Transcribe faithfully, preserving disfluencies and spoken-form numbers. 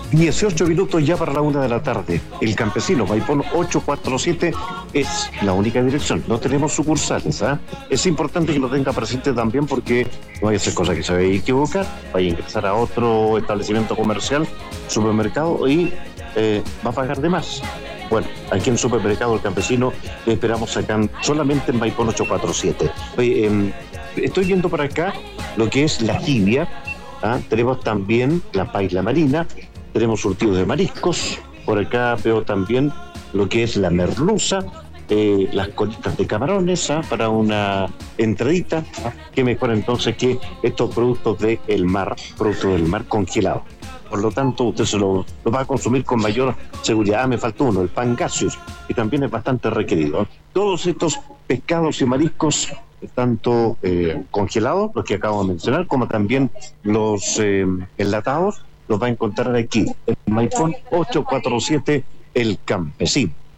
dieciocho minutos ya para la una de la tarde. El Campesino, Maipón ochocientos cuarenta y siete, es la única dirección. No tenemos sucursales, ¿ah? ¿eh? Es importante que lo tenga presente también porque no hay a hacer cosas que se vaya a equivocar, vaya a ingresar a otro establecimiento comercial, supermercado y eh, va a pagar de más. Bueno, aquí en Supermercado El Campesino le esperamos acá solamente en Maipón ochocientos cuarenta y siete. Oye, eh, estoy viendo para acá lo que es la jibia, ¿ah? Tenemos también la paila marina, tenemos surtidos de mariscos, por acá veo también lo que es la merluza, eh, las colitas de camarones, ¿ah? Para una entradita, ¿ah? Qué mejor entonces que estos productos del mar, productos del mar congelados. Por lo tanto, usted se lo, lo va a consumir con mayor seguridad. Ah, me faltó uno, el pangasius, que también es bastante requerido. Todos estos pescados y mariscos, tanto eh, congelados, los que acabo de mencionar, como también los eh, enlatados, los va a encontrar aquí, en Maipón ochocientos cuarenta y siete, El Campesino.